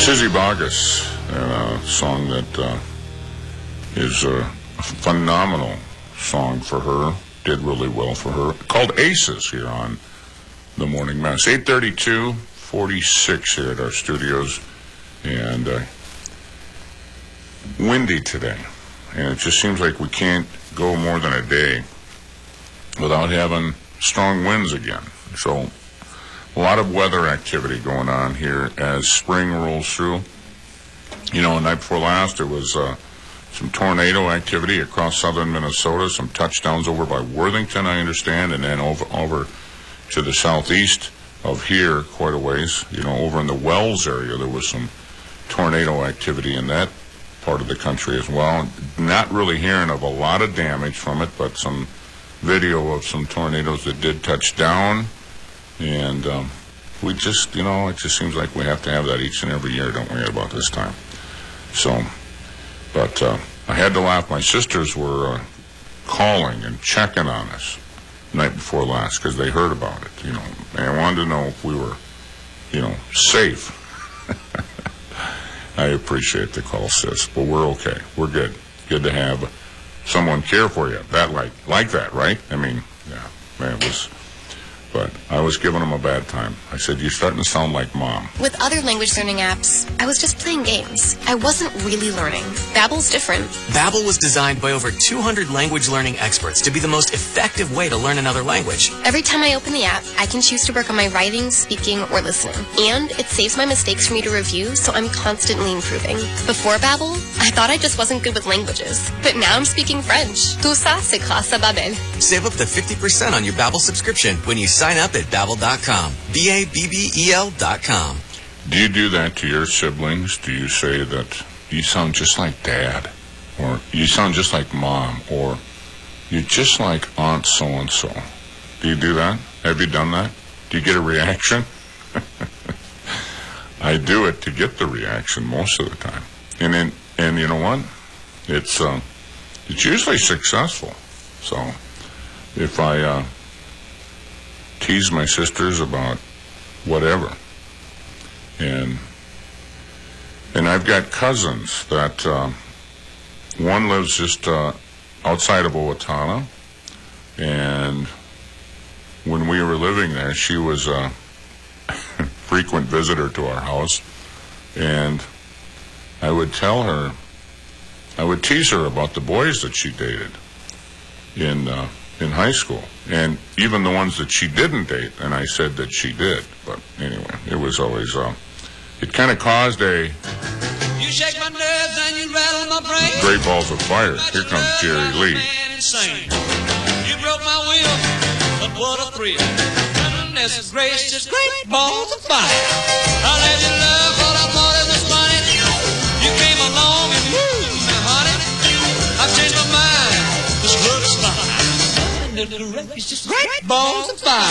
Sizzy Bogus, and a song that is a phenomenal song for her, did really well for her, called Aces here on The Morning Mess. 8:32, 46 here at our studios, and windy today, and it just seems like we can't go more than a day without having strong winds again. So a lot of weather activity going on here as spring rolls through. You know, the night before last, it was some tornado activity across southern Minnesota, some touchdowns over by Worthington, I understand, and then over to the southeast of here quite a ways. You know, over in the Wells area, there was some tornado activity in that part of the country as well. Not really hearing of a lot of damage from it, but some video of some tornadoes that did touch down. And we just, you know, it just seems like we have to have that each and every year, don't we, about this time. So, but I had to laugh. My sisters were calling and checking on us the night before last because they heard about it, you know. And I wanted to know if we were, you know, safe. I appreciate the call, sis, but we're okay. We're good. Good to have someone care for you. That like that, right? I mean, yeah, man, it was. But I was giving them a bad time. I said, "You're starting to sound like Mom." With other language learning apps, I was just playing games. I wasn't really learning. Babbel's different. Babbel was designed by over 200 language learning experts to be the most effective way to learn another language. Every time I open the app, I can choose to work on my writing, speaking, or listening. And it saves my mistakes for me to review, so I'm constantly improving. Before Babbel, I thought I just wasn't good with languages. But now I'm speaking French. Tout ça, c'est grâce à Babbel. Save up to 50% on your Babbel subscription when you sign up at Babbel.com. Babbel.com. Do you do that to your siblings? Do you say that you sound just like Dad, or you sound just like Mom, or you're just like Aunt so-and-so? Do you do that? Have you done that? Do you get a reaction? I do it to get the reaction most of the time. And you know what? It's usually successful. So if I tease my sisters about whatever, and I've got cousins that one lives just outside of Owatonna, and when we were living there, she was a frequent visitor to our house, and I would tease her about the boys that she dated in high school, and even the ones that she didn't date, and I said that she did. But anyway, it was always it kind of caused a you shake my nerves and you rattle my brain. Great Balls of Fire. Here comes Jerry Lee. You broke my will, but what a thrill. Goodness gracious, great balls of fire. I let you love what I thought it was funny. You came along and woo, now honey, I've changed my mind. This looks fine. Great balls of fire.